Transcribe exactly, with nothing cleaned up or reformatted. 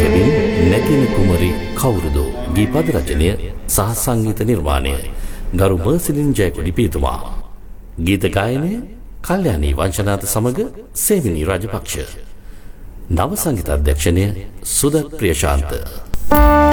එබින් නැකින කුමරි කවුරුදු ගීපද රචනය සහ සංගීත නිර්මාණය ගරු මර්සිලින් ජයකොඩි පියතුමා. ගීත ගායනය කල්යාණී වංශනාත සමග සේවිනී රාජපක්ෂ. නව සංගීත අධ්‍යක්ෂණය සුදත් ප්‍රියශාන්ත.